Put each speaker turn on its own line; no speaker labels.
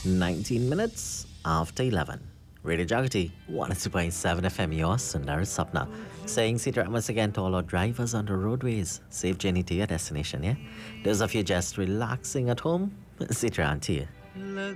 19 minutes after 11. Radio Jagati, 102.7 FM, your Sundar Sapna. Saying sit once again to all our drivers on the roadways. Safe journey to your destination, yeah? Those of you just relaxing at home, sit around here.